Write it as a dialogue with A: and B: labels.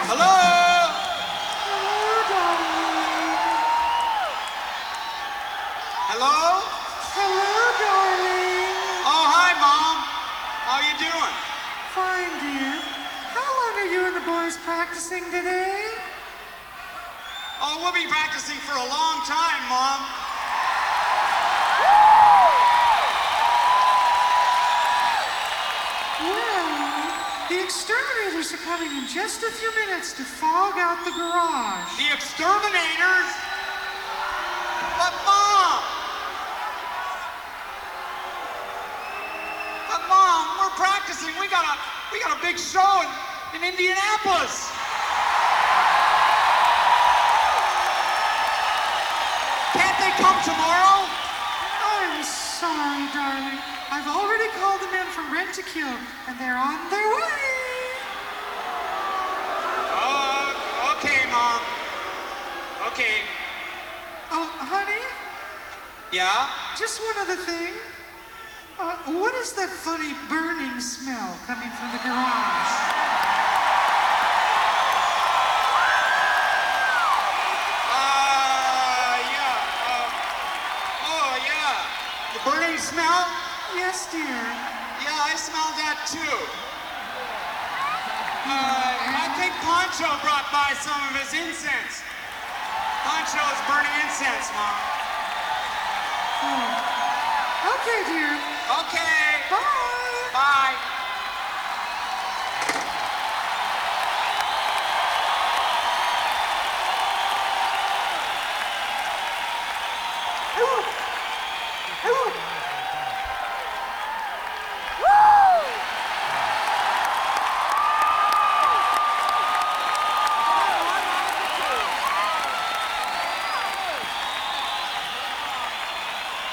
A: Hello?
B: Hello, darling.
A: Hello?
B: Hello, darling.
A: Oh, hi, Mom. How you doing?
B: Fine, dear. How long are you and the boys practicing today?
A: Oh, we'll be practicing for a long time, Mom.
B: Well, the exterminators are coming in just a few minutes to fog out the garage.
A: The exterminators? But, Mom! But, Mom, we're practicing. We got a big show in Indianapolis. Can't they come tomorrow?
B: I'm sorry, darling. I've already called the men from Rent to Kill, and they're on their way.
A: Okay, Mom. Okay.
B: Oh, honey,
A: Yeah?
B: just one other thing. What is that funny burning smell coming from the garage?
A: The burning smell?
B: Yes, dear.
A: Yeah, I smelled that too. I think Pancho brought by some of his incense. Pancho is burning incense, Mom.
B: Oh. Okay, dear.
A: Okay.
B: Bye.
A: Bye.